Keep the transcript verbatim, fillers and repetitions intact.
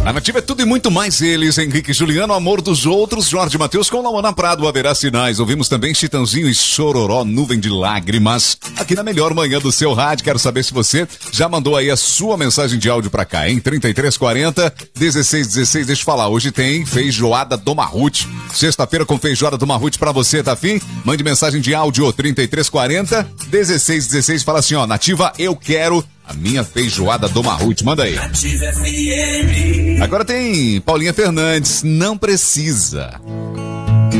A Nativa é tudo e muito mais eles. Henrique e Juliano, Amor dos Outros, Jorge Mateus com Lauana Prado, Haverá Sinais. Ouvimos também Chitãozinho e Chororó, Nuvem de Lágrimas. Aqui na melhor manhã do seu rádio. Quero saber se você já mandou aí a sua mensagem de áudio pra cá, hein? trinta e três quarenta, dezesseis dezesseis. Deixa eu falar, hoje tem feijoada do Marrute. Sexta-feira com feijoada do Marrute pra você, tá afim? Mande mensagem de áudio, trinta e três quarenta, dezesseis dezesseis. Fala assim, ó, Nativa, eu quero a minha feijoada do Marrute. Manda aí. Agora tem Paulinha Fernandes, Não Precisa.